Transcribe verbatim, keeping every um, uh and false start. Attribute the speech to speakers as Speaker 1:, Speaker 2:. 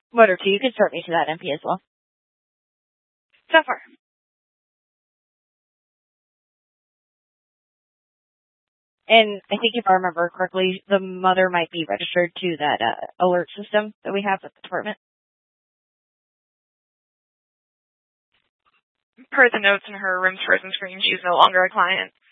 Speaker 1: One or two. You can start me to that M P as well.
Speaker 2: So far.
Speaker 1: And I think if I remember correctly, the mother might be registered to that uh, alert system that we have at the department.
Speaker 2: Per the notes in her room's frozen screen, she's no longer a client.